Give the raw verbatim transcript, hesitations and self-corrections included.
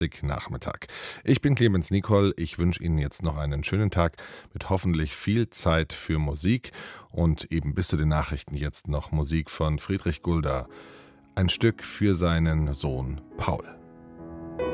Nachmittag. Ich bin Clemens Nicol. Ich wünsche Ihnen jetzt noch einen schönen Tag mit hoffentlich viel Zeit für Musik und eben bis zu den Nachrichten jetzt noch Musik von Friedrich Gulda. Ein Stück für seinen Sohn Paul.